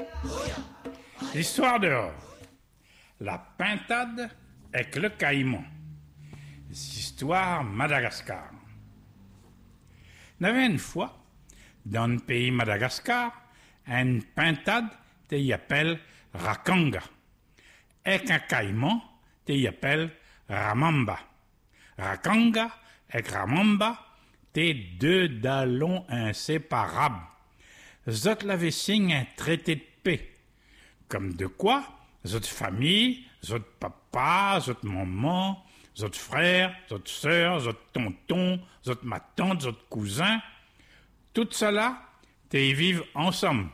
L'histoire dehors. La pintade avec le caïman. Histoire Madagascar. Il y avait une fois, dans le pays Madagascar, une pintade qui s'appelle Rakanga. Et un caïman qui s'appelle Ramamba. Rakanga et Ramamba étaient deux dallons inséparables. Zot l'avait signé un traité de paix. Comme de quoi, zot famille, zot papa, zot maman, zot frère, zot sœur, zot tonton, zot ma tante, zot cousin, tout cela, t'y vivent ensemble.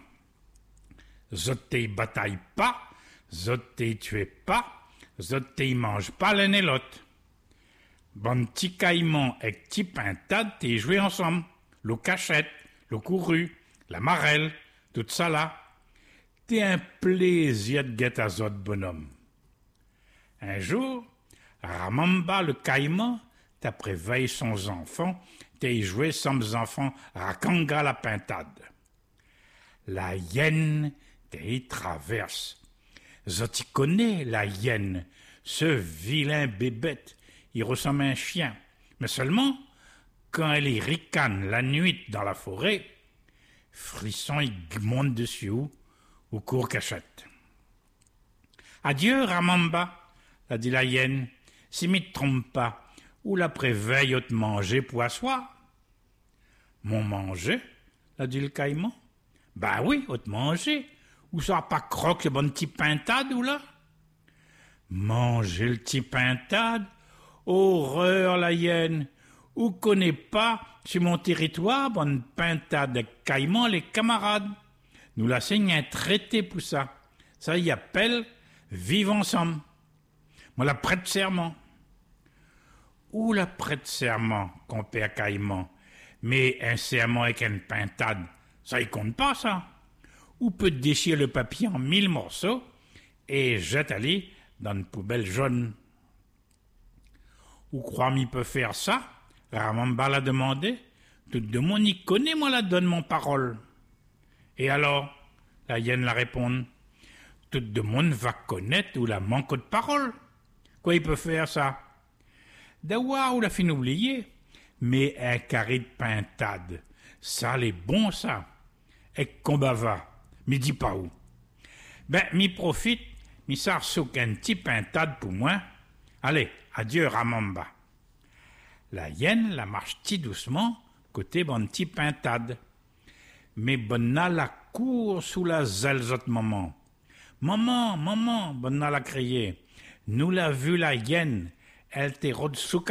Zot t'y bataille pas, zot t'y tuez pas, zot t'y mange pas l'un et l'autre. Bon petit caïman et petit pintade t'y joué ensemble. Le cachette, le couru, la marelle, tout ça là. T'es un plaisir de guetter à zot bonhomme. Un jour, Ramamba le caïman t'a préveillé son enfant, t'es joué sans enfants Rakanga la pintade. La hyène t'y traverse. Zot y connaît la hyène, ce vilain bébête, il ressemble à un chien. Mais seulement, quand elle y ricane la nuit dans la forêt, frisson il monte dessus ou court cachette. Adieu, Ramamba, a dit la hyène, si m'y trompe pas, ou l'après-veille au te manger pour asseoir. Mon manger, a dit le caïman. Ben oui, au te manger, ou ça pas croque le bon petit pintade ou là? Manger le petit pintade? Horreur, la hyène, ou connaît pas sur mon territoire bonne pintade de caïman les camarades. Nous la signe un traité pour ça. Ça y appelle vivre ensemble. Moi la prête serment. Ou la prête serment, compère caïman. Mais un serment avec une pintade, ça y compte pas ça. Ou peut déchirer le papier en 1000 morceaux et jette aller dans une poubelle jaune. Ou crois m'y peut faire ça? Ramamba l'a demandé. Tout de monde y connaît, moi la donne mon parole. Et alors, la hyène la répond. Tout le monde va connaître ou la manque de parole. Quoi il peut faire ça? D'avoir ou la fin oublier. Mais un carré de pintade, ça l'est bon ça. Et combat va, m'y dis pas où. Ben, m'y profite, m'y sarsouk un petit pintade pour moi. Allez, adieu Ramamba. La hyène la marche ti doucement, côté bon petit pintade. Mais Bonna la court sous la zalzote maman. Maman, maman, Bonna la crié. Nous l'a vu la hyène, elle t'est rôde sous